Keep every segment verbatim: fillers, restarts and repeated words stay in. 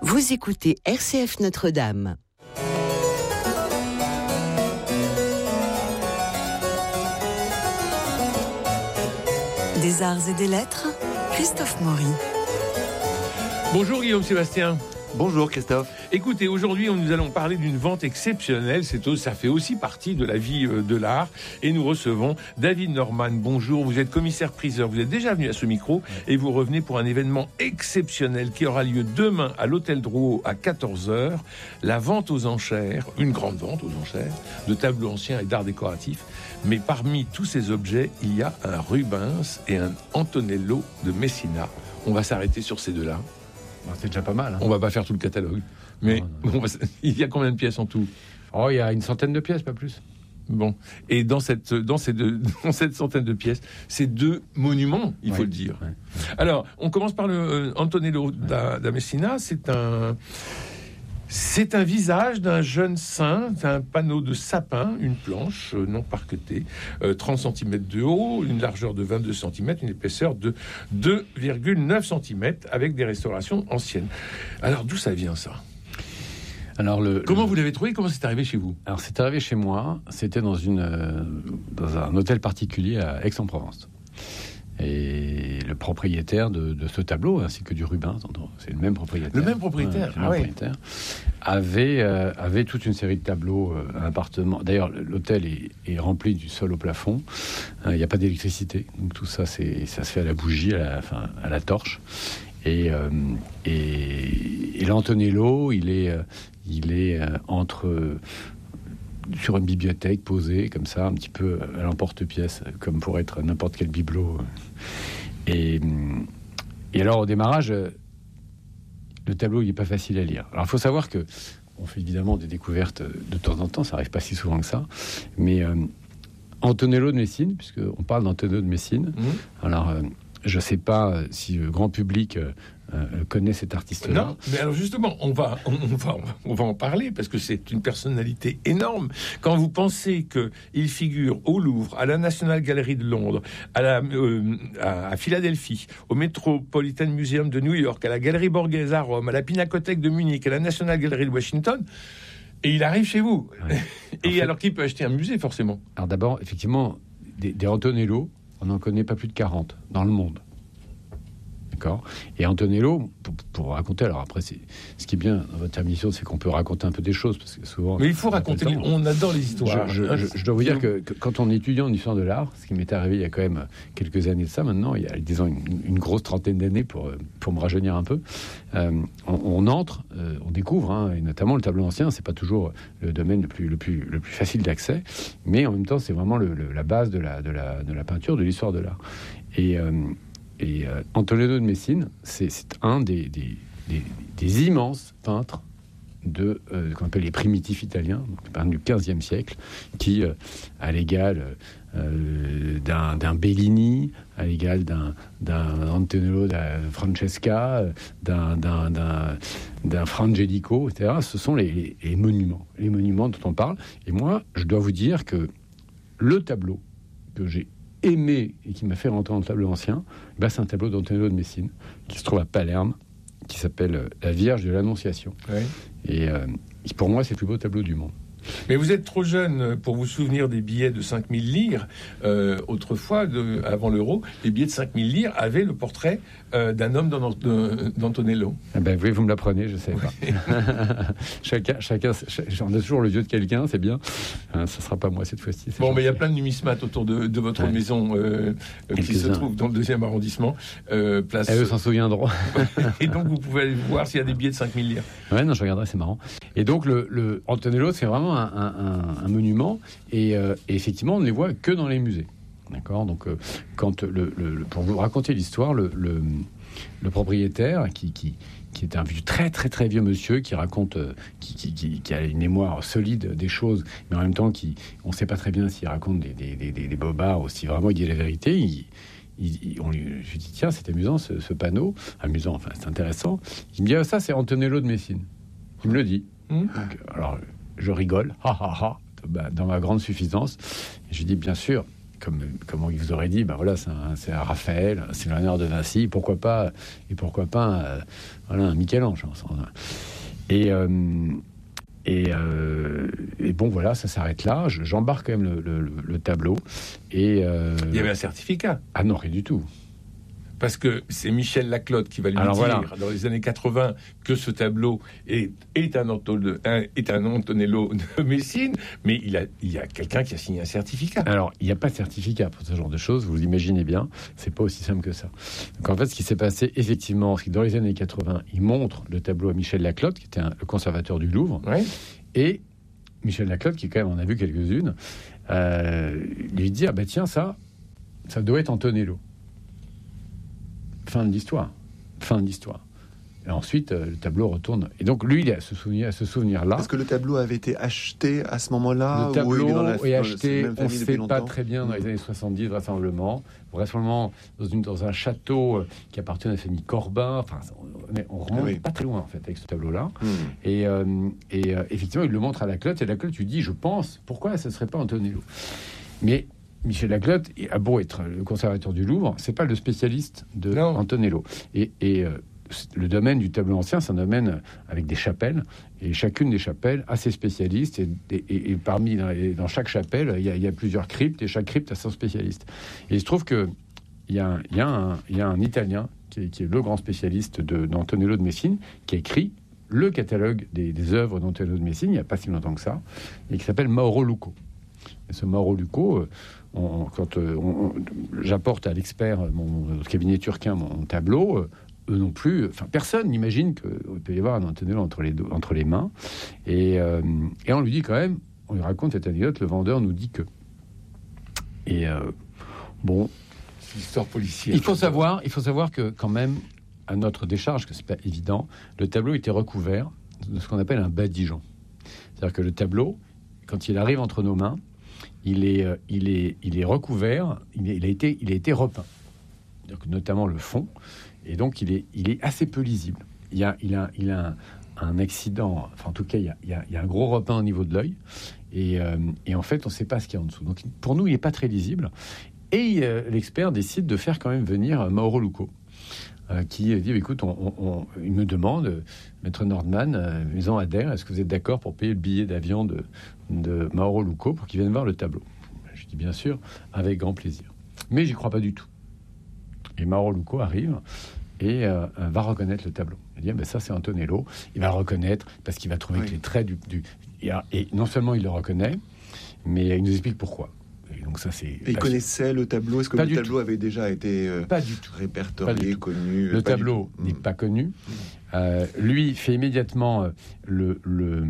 Vous écoutez R C F Notre-Dame. Des arts et des lettres, Christophe Maury. Bonjour Guillaume Sébastien. Bonjour Christophe. Écoutez, aujourd'hui nous allons parler d'une vente exceptionnelle, c'est, ça fait aussi partie de la vie de l'art, et nous recevons David Norman. Bonjour, vous êtes commissaire-priseur, vous êtes déjà venu à ce micro, et vous revenez pour un événement exceptionnel qui aura lieu demain à l'Hôtel Drouot à quatorze heures, la vente aux enchères, une grande vente aux enchères, de tableaux anciens et d'art décoratif, mais parmi tous ces objets, il y a un Rubens et un Antonello de Messina. On va s'arrêter sur ces deux-là. C'est déjà pas mal. Hein. On va pas faire tout le catalogue. Mais non, non. Va... il y a combien de pièces en tout ? Oh, il y a une centaine de pièces, pas plus. Bon. Et dans cette, dans ces deux, dans cette centaine de pièces, ces deux monuments, il ouais. faut le dire. Ouais. Alors, on commence par le euh, Antonello ouais. da, da Messina. C'est un... C'est un visage d'un jeune saint, un panneau de sapin, une planche euh, non parquetée, euh, trente centimètres de haut, une largeur de vingt-deux centimètres, une épaisseur de deux virgule neuf centimètres, avec des restaurations anciennes. Alors, d'où ça vient, ça ? Alors le, Comment le... vous l'avez trouvé ? Comment c'est arrivé chez vous ? Alors, c'est arrivé chez moi, c'était dans, une, euh, dans un hôtel particulier à Aix-en-Provence. Et le propriétaire de, de ce tableau, ainsi que du Rubens, c'est le même propriétaire. Le même propriétaire, ouais, ah même ouais. propriétaire avait, euh, avait toute une série de tableaux, euh, un appartement. D'ailleurs, l'hôtel est, est rempli du sol au plafond. Il n'y a pas d'électricité, donc tout ça, c'est, ça se fait à la bougie, à la, enfin, à la torche. Et, euh, et, et l'Antonello, il est, euh, il est euh, entre... Euh, sur une bibliothèque posée comme ça, un petit peu à l'emporte-pièce, comme pour être n'importe quel bibelot. Et, et alors au démarrage, le tableau il n'est pas facile à lire. Alors il faut savoir que on fait évidemment des découvertes de temps en temps, ça n'arrive pas si souvent que ça, mais euh, Antonello de Messine, puisqu'on parle d'Antonello de Messine, mmh. alors euh, je ne sais pas si le grand public euh, euh, connaît cet artiste-là. Non, mais alors justement, on va, on, on, va, on va en parler, parce que c'est une personnalité énorme. Quand vous pensez qu'il figure au Louvre, à la National Gallery de Londres, à, la, euh, à, à Philadelphie, au Metropolitan Museum de New York, à la Galerie Borghese à Rome, à la Pinacothèque de Munich, à la National Gallery de Washington, et il arrive chez vous. Ouais. Et fait, alors qu'il peut acheter un musée, forcément. Alors d'abord, effectivement, des, des Antonello, on n'en connaît pas plus de quarante dans le monde. D'accord. Et Antonello, pour, pour raconter, alors après, c'est, ce qui est bien dans votre émission, c'est qu'on peut raconter un peu des choses, parce que souvent... Mais il faut raconter, on, on adore les histoires. Je, je, je, je dois vous dire que, que quand on est étudiant en histoire de l'art, ce qui m'est arrivé il y a quand même quelques années de ça, maintenant, il y a, disons, une, une grosse trentaine d'années, pour, pour me rajeunir un peu, euh, on, on entre, euh, on découvre, hein, et notamment le tableau ancien, c'est pas toujours le domaine le plus, le plus, le plus facile d'accès, mais en même temps, c'est vraiment le, le, la base de la, de, la, de la peinture, de l'histoire de l'art. Et... Euh, Et euh, Antonello de Messine, c'est, c'est un des, des, des, des immenses peintres de, euh, qu'on appelle les primitifs italiens, donc du quinzième siècle, qui, euh, à l'égal euh, d'un, d'un Bellini, à l'égal d'un, d'un Antonello da Francesca, d'un, d'un, d'un, d'un Frangelico, et cetera, ce sont les, les, les monuments, les monuments dont on parle. Et moi, je dois vous dire que le tableau que j'ai aimé et qui m'a fait rentrer dans le tableau ancien, ben c'est un tableau d'Antonello de Messine qui se trouve à Palerme, qui s'appelle La Vierge de l'Annonciation. Oui. Et euh, pour moi, c'est le plus beau tableau du monde. Mais vous êtes trop jeune pour vous souvenir des billets de cinq mille lires. Euh, autrefois, de, avant l'euro, les billets de cinq mille lires avaient le portrait euh, d'un homme d'Antonello. Ah ben oui, vous me l'apprenez, je ne sais pas. chacun, chacun, j'en ai toujours le vieux de quelqu'un, c'est bien. Hein, ce ne sera pas moi cette fois-ci. Bon, gentil. Mais il y a plein de numismates autour de, de votre ouais. maison euh, qui se trouve dans le deuxième arrondissement. Euh, place... Et eux s'en souviendront. Et donc, vous pouvez aller voir s'il y a des billets de cinq mille lires. Ouais, non, je regarderai, c'est marrant. Et donc, le, le Antonello, c'est vraiment Un, un, un monument et, euh, et effectivement on ne les voit que dans les musées, d'accord. Donc euh, quand le, le, le, pour vous raconter l'histoire, le, le, le propriétaire qui, qui, qui est un vieux, très très très vieux monsieur qui raconte euh, qui, qui, qui, qui a une mémoire solide des choses, mais en même temps qui, on ne sait pas très bien s'il raconte des, des, des, des, des bobards ou si vraiment il dit la vérité. Il, il, il, on lui, je lui dis tiens, c'est amusant ce, ce panneau, amusant, enfin c'est intéressant. Il me dit ah, ça c'est Antonello de Messine. Il me le dit. Mmh. Donc, alors je rigole, ha ha ha, bah, dans ma grande suffisance. Et je dis bien sûr, comme, comme il vous aurait dit, ben voilà, c'est un, c'est un Raphaël, c'est Léonard de Vinci, pourquoi pas, et pourquoi pas euh, voilà, un Michel-Ange. Et, euh, et, euh, et bon, voilà, ça s'arrête là. Je, j'embarque quand même le, le, le tableau. Et, euh, il y avait un certificat. Ah non, rien du tout. Parce que c'est Michel Laclotte qui va lui Alors dire, voilà. dans les années quatre-vingts, que ce tableau est, est, un, Anto- un, est un Antonello de Messine, mais il, a, il y a quelqu'un qui a signé un certificat. Alors, il n'y a pas de certificat pour ce genre de choses, vous imaginez bien, c'est pas aussi simple que ça. Donc en fait, ce qui s'est passé, effectivement, c'est que dans les années quatre-vingts, il montre le tableau à Michel Laclotte, qui était un, le conservateur du Louvre, Ouais. et Michel Laclotte, qui quand même en a vu quelques-unes, euh, lui dit, ah ben tiens, ça, ça doit être Antonello. Fin de l'histoire. Fin de l'histoire. Et ensuite, euh, le tableau retourne. Et donc, lui, il a ce souvenir, ce souvenir-là. Est-ce que le tableau avait été acheté à ce moment-là? Le tableau ou il est, dans la, est acheté, dans la on ne sait pas longtemps très bien, dans les années soixante-dix, vraisemblablement. Vraisemblablement dans, une, dans un château euh, qui appartient à la famille Corbin. Enfin, on, on remonte oui. pas très loin, en fait, avec ce tableau-là. Mmh. Et, euh, et euh, effectivement, il le montre à Laclotte. Et Laclotte lui dit, je pense, pourquoi ce ne serait pas Antonello? Mais Michel Laclotte a beau être le conservateur du Louvre, c'est pas le spécialiste de Non. Antonello. Et, et euh, le domaine du tableau ancien, c'est un domaine avec des chapelles, et chacune des chapelles a ses spécialistes, et, et, et parmi dans, et dans chaque chapelle, il y, a, il y a plusieurs cryptes, et chaque crypte a son spécialiste. Et il se trouve que il y a, il y a, un, il y a un Italien qui est, qui est le grand spécialiste de, d'Antonello de Messine, qui a écrit le catalogue des, des œuvres d'Antonello de Messine, il n'y a pas si longtemps que ça, et qui s'appelle Mauro Lucco. Et ce Mauro Lucco, euh, on, quand euh, on, on, j'apporte à l'expert, mon, mon cabinet turquin, mon tableau, euh, eux non plus, enfin personne n'imagine qu'il peut y avoir un Antonello entre les, entre les mains. Et, euh, et on lui dit quand même, on lui raconte cette anecdote, le vendeur nous dit que. Et euh, bon. C'est l'histoire policière. Il faut savoir, il faut savoir que quand même, à notre décharge, que c'est pas évident, le tableau était recouvert de ce qu'on appelle un badigeon. C'est-à-dire que le tableau, quand il arrive entre nos mains, il est, euh, il est, il est recouvert, il, est, il, a été, il a été repeint. Donc, notamment le fond. Et donc, il est, il est assez peu lisible. Il y a, il a, il a un, un accident, enfin, en tout cas, il y a, il y a, il y a un gros repeint au niveau de l'œil. Et, euh, et en fait, on ne sait pas ce qu'il y a en dessous. Donc, pour nous, il n'est pas très lisible. Et euh, l'expert décide de faire quand même venir Mauro Lucco, euh, qui dit, écoute, on, on, on, il me demande, Maître Nordman, euh, Maison Adair, est-ce que vous êtes d'accord pour payer le billet d'avion de, de Mauro Lucco pour qu'il vienne voir le tableau? Je dis, bien sûr, avec grand plaisir. Mais j'y crois pas du tout. Et Mauro Lucco arrive et euh, va reconnaître le tableau. Il dit, ah ben ça c'est Antonello. Il va le reconnaître parce qu'il va trouver oui. que les traits du... du et, et non seulement il le reconnaît, mais il nous explique pourquoi. Et donc ça, c'est et il connaissait le tableau? Est-ce que pas le tableau tout. avait déjà été euh, pas du tout. répertorié, pas du tout. connu? Le pas tableau n'est pas connu. Mmh. Euh, lui fait immédiatement euh, le, le,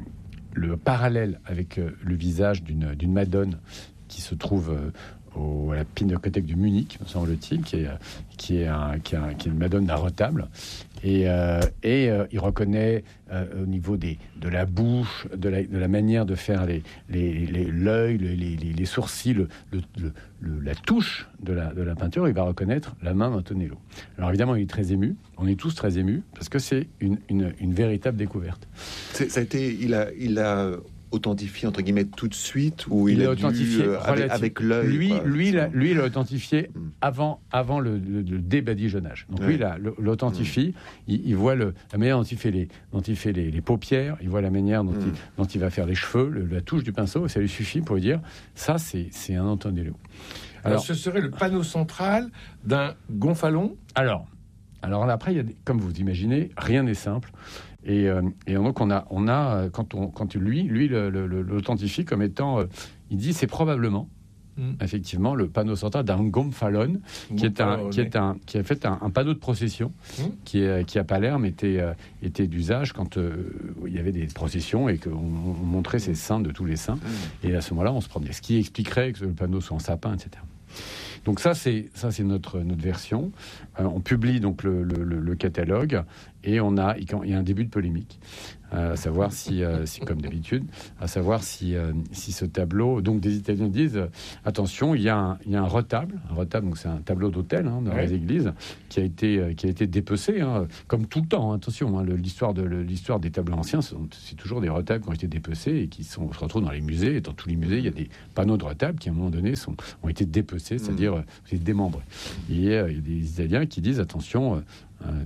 le parallèle avec euh, le visage d'une, d'une Madone qui se trouve euh, au, à la Pinacothèque de Munich, me semble-t-il, qui est, qui est, un, qui est, un, qui est une Madone d'un retable. Et, euh, et euh, il reconnaît euh, au niveau des, de la bouche, de la, de la manière de faire les, les, les, l'œil, les, les, les sourcils, le, le, le, la touche de la, de la peinture, il va reconnaître la main d'Antonello. Alors évidemment, il est très ému. On est tous très émus parce que c'est une, une, une véritable découverte. C'est, ça a été, il a, il a authentifié entre guillemets tout de suite, ou il, il a authentifié dû, euh, avec, avec l'œil. Lui, quoi, lui, il a, lui, il a authentifié mm. avant, avant le, le, le débadigeonnage. Donc ouais. lui, il a, l'authentifie. Mm. Il, il voit le, la manière dont il fait les, dont il fait les, les paupières. Il voit la manière dont, mm. il, dont il va faire les cheveux, le, la touche du pinceau. Et ça lui suffit pour lui dire, ça, c'est, c'est un Antonello. Alors, Alors, ce serait le panneau central d'un gonfalon. Alors, alors là, après, il y a des, comme vous imaginez, rien n'est simple. Et, euh, et donc on a, on a quand on, quand lui, lui le, le, le, l'authentifie comme étant, euh, il dit c'est probablement, mm. effectivement, le panneau central d'un gonfalon, qui est un, qui est un, qui a fait un, un panneau de procession, mm. qui est, qui à Palerme était, euh, était d'usage quand euh, il y avait des processions et qu'on on montrait ces saints de tous les saints. Mm. Et à ce moment-là, on se promenait. Ce qui expliquerait que le panneau soit en sapin, et cetera. Donc ça, c'est, ça, c'est notre, notre version. Euh, on publie donc le, le, le catalogue et on a, il y a un début de polémique. euh, à savoir si, euh, si, comme d'habitude, à savoir si, euh, si ce tableau. Donc, des Italiens disent euh, attention, il y, a un, il y a un retable, un retable, donc c'est un tableau d'autel hein, dans ouais. les églises qui a été, euh, qui a été dépecé, hein, comme tout le temps. Hein, attention, hein, le, l'histoire, de, le, l'histoire des tableaux anciens, c'est, c'est toujours des retables qui ont été dépecés et qui sont, se retrouvent dans les musées. Et dans tous les musées, il y a des panneaux de retables qui, à un moment donné, sont, ont été dépecés, c'est-à-dire mmh. euh, démembrés. Et euh, il y a des Italiens qui disent attention. Euh, Euh,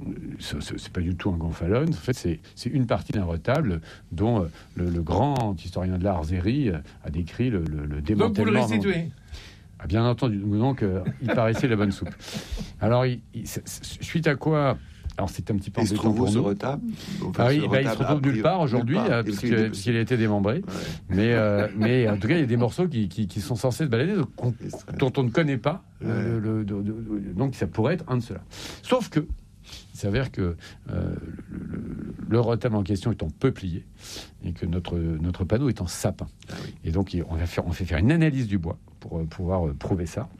ce, ce, c'est pas du tout un gonfalone. En fait, c'est, c'est une partie d'un retable dont euh, le, le grand historien de l'art Zéry euh, a décrit le, le, le démantèlement. Donc vous le restituez. Ah, bien entendu. Donc, euh, il paraissait la bonne soupe. Alors, il, il, suite à quoi... Alors, c'est un petit peu embêtant pour nous. Ce retable enfin, ah, oui, bah, il se retrouve nulle part aujourd'hui, part, parce, que, parce qu'il a été démembré. Ouais. Mais, euh, mais en tout cas, il y a des morceaux qui, qui, qui sont censés se balader, donc, dont on ne connaît pas. Ouais. Euh, le, le, le, le, donc, ça pourrait être un de ceux-là. Sauf que, il s'avère que euh, le, le, le retable en question étant peuplier et que notre, notre panneau est en sapin. Ah oui. Et donc, on, va faire, on fait faire une analyse du bois pour euh, pouvoir euh, prouver ça.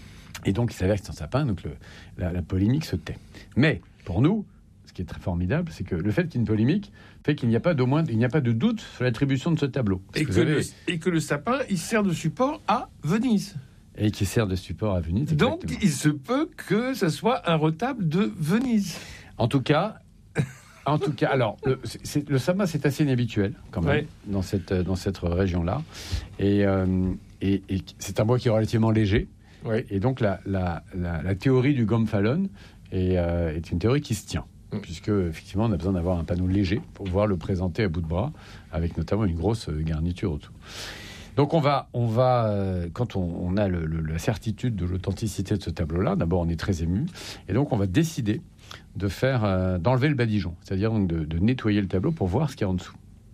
Et donc, il s'avère que c'est en sapin, donc le, la, la polémique se tait. Mais, pour nous, ce qui est très formidable, c'est que le fait qu'il y ait une polémique fait qu'il n'y a pas d'au moins, il n'y a pas de doute sur l'attribution de ce tableau. Et que, avez... le, et que le sapin, il sert de support à Venise. Et qui sert de support à Venise. Donc, exactement. Il se peut que ce soit un retable de Venise. En tout cas, en tout cas, alors le, c'est, c'est, le sapin, c'est assez inhabituel quand même ouais. dans cette dans cette région-là, et, euh, et, et c'est un bois qui est relativement léger. Ouais. Et donc la la, la la théorie du gonfalone est, euh, est une théorie qui se tient. Mmh. Puisque effectivement on a besoin d'avoir un panneau léger pour pouvoir le présenter à bout de bras, avec notamment une grosse garniture autour. Donc on va, on va euh, quand on, on a le, le, la certitude de l'authenticité de ce tableau-là, d'abord on est très ému, et donc on va décider de faire, euh, d'enlever le badigeon, c'est-à-dire donc de, de nettoyer le tableau pour voir ce qu'il y a en dessous.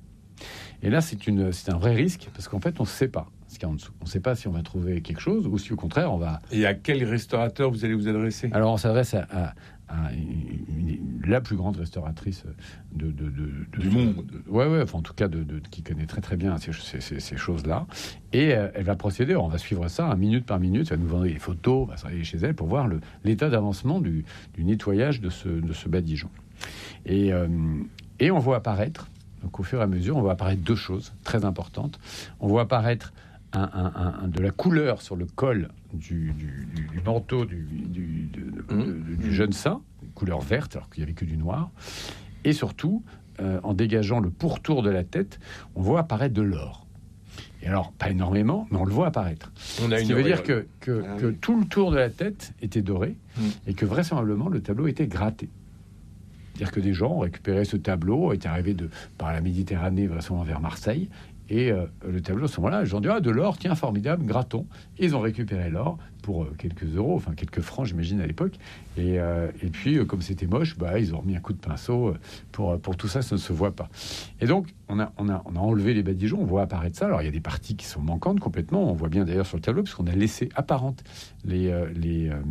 Et là c'est, une, c'est un vrai risque, parce qu'en fait on ne sait pas ce qu'il y a en dessous. On ne sait pas si on va trouver quelque chose, ou si au contraire on va... Et à quel restaurateur vous allez vous adresser ? Alors on s'adresse à... à À une, une, la plus grande restauratrice de, de, de, de du monde. De, ouais, ouais, enfin, en tout cas, de, de, qui connaît très très bien ces, ces, ces, ces choses-là. Et euh, elle va procéder, on va suivre ça, hein, minute par minute, elle va nous vendre des photos, on va s'arrêter chez elle pour voir le, l'état d'avancement du, du nettoyage de ce, de ce badigeon. Et, euh, et on voit apparaître, donc au fur et à mesure, on voit apparaître deux choses très importantes. On voit apparaître Un, un, un, de la couleur sur le col du, du, du, du manteau du, du, de, de, de, de, du jeune saint, couleur verte, alors qu'il n'y avait que du noir. Et surtout, euh, en dégageant le pourtour de la tête, on voit apparaître de l'or. Et alors, pas énormément, mais on le voit apparaître. On a Ce qui veut dire que, que, ah, que oui. tout le tour de la tête était doré mmh. et que vraisemblablement, le tableau était gratté. C'est-à-dire que des gens ont récupéré ce tableau, étaient arrivés de, par la Méditerranée, vraisemblablement vers Marseille. Et euh, le tableau, à ce moment-là, les gens disent « Ah, de l'or, tiens, formidable, grattons ». Ils ont récupéré l'or pour euh, quelques euros, enfin quelques francs, j'imagine, à l'époque. Et, euh, et puis, euh, comme c'était moche, bah, ils ont remis un coup de pinceau euh, pour, pour tout ça, ça ne se voit pas. Et donc, on a, on a, on a enlevé les badigeons, on voit apparaître ça. Alors, il y a des parties qui sont manquantes complètement. On voit bien d'ailleurs sur le tableau, puisqu'on a laissé apparentes les, euh, les, euh,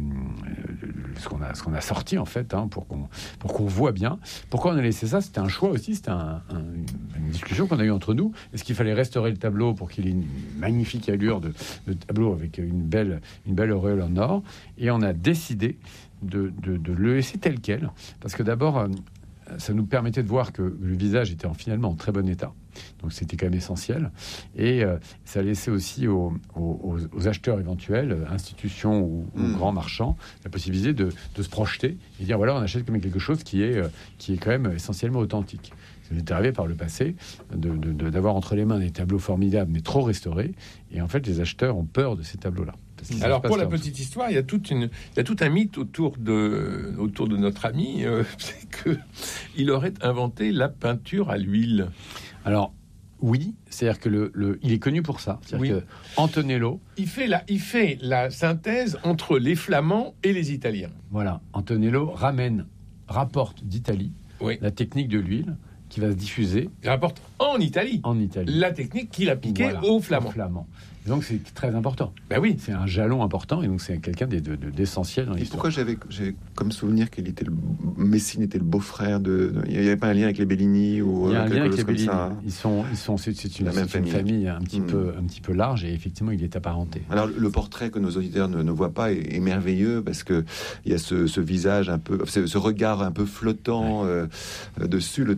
ce, qu'on a, ce qu'on a sorti, en fait, hein, pour, qu'on, pour qu'on voit bien. Pourquoi on a laissé ça ? C'était un choix aussi, c'était un, un, une discussion qu'on a eue entre nous. Est-ce qu'il fallait restaurer le tableau pour qu'il ait une magnifique allure de, de tableau avec une belle, une belle auréole en or ? Et on a décidé de, de, de le laisser tel quel, parce que d'abord, euh, ça nous permettait de voir que le visage était en, finalement en très bon état. Donc c'était quand même essentiel. Et euh, ça laissait aussi aux, aux, aux acheteurs éventuels, institutions ou, mmh. ou grands marchands, la possibilité de, de se projeter et dire voilà, on achète quand même quelque chose qui est, euh, qui est quand même essentiellement authentique. Ça nous est arrivé par le passé de, de, de, d'avoir entre les mains des tableaux formidables mais trop restaurés. Et en fait, les acheteurs ont peur de ces tableaux-là. Alors pour la petite histoire, il y a toute une, il y a tout un mythe autour de, autour de notre ami, euh, c'est que il aurait inventé la peinture à l'huile. Alors oui, c'est-à-dire que le, le, il est connu pour ça. C'est-à-dire oui. que Antonello, il fait la, il fait la synthèse entre les Flamands et les Italiens. Voilà, Antonello ramène, rapporte d'Italie oui. la technique de l'huile qui va se diffuser. Il rapporte en Italie. En Italie. La technique qu'il appliquait voilà, aux Flamands. Aux Flamands. Donc c'est très important. Ben oui. C'est un jalon important et donc c'est quelqu'un de, de, de, d'essentiel dans et l'histoire. Pourquoi j'avais, j'avais comme souvenir qu'il était le, Messine était le beau-frère de, de... Il n'y avait pas un lien avec les Bellini ou il y a un lien avec les Bellini. Ça, hein. Ils sont, ils sont, c'est, c'est une, c'est une famille un petit mmh. peu, un petit peu large et effectivement il est apparenté. Alors le portrait que nos auditeurs ne, ne voient pas est, est merveilleux parce que il y a ce, ce visage un peu, ce, ce regard un peu flottant ouais. euh, dessus. Le tableau est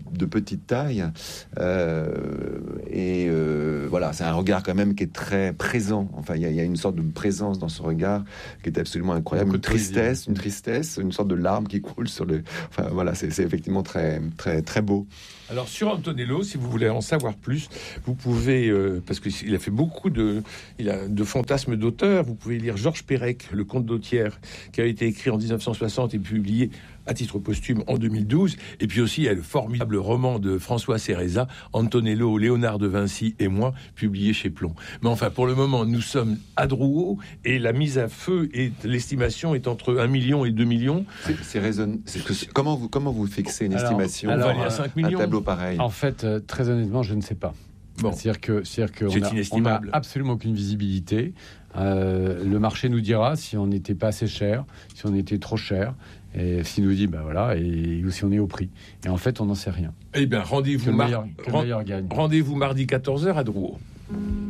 de petite taille. Euh, et euh, voilà, c'est un regard quand même qui est très présent. Enfin, il y, y a une sorte de présence dans ce regard qui est absolument incroyable. Une tristesse, une tristesse, une sorte de larme qui coule sur le... Enfin, voilà, c'est, c'est effectivement très, très, très beau. Alors, sur Antonello, si vous voulez en savoir plus, vous pouvez, euh, parce qu'il a fait beaucoup de, il a de fantasmes d'auteurs, vous pouvez lire Georges Perec, Le Comte d'Autière, qui a été écrit en dix-neuf cent soixante et publié à titre posthume en deux mille douze. Et puis aussi, il y a le formidable roman de François Cereza, Antonello, Léonard de Vinci et moi, publié chez Plon. Mais enfin, pour le moment, nous sommes à Drouot et la mise à feu et l'estimation est entre un million et deux millions. C'est, c'est raisonn... c'est que, comment, vous, comment vous fixez une alors, estimation alors, à cinq millions. Un tableau pareil? En fait, euh, très honnêtement, je ne sais pas. Bon. C'est-à-dire que, c'est-à-dire que c'est on a, inestimable. on a absolument aucune visibilité. Euh, le marché nous dira si on n'était pas assez cher, si on était trop cher, et s'il nous dit ben voilà, et ou si on est au prix. Et en fait, on n'en sait rien. Eh bien, rendez-vous, Que le mar... meilleur, que le meilleur gagne. rendez-vous mardi quatorze heures à Drouot.